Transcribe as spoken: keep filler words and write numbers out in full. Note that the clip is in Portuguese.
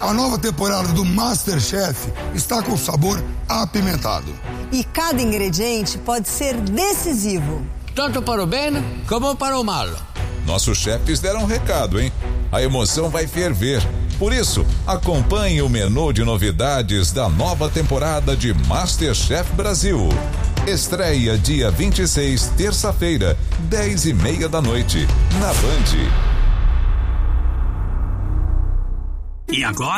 A nova temporada do MasterChef está com sabor apimentado. E cada ingrediente pode ser decisivo. Tanto para o bem como para o mal. Nossos chefes deram um recado, hein? A emoção vai ferver. Por isso, acompanhe o menu de novidades da nova temporada de MasterChef Brasil. Estreia dia vinte e seis, terça-feira, dez e meia da noite, na Band. E agora?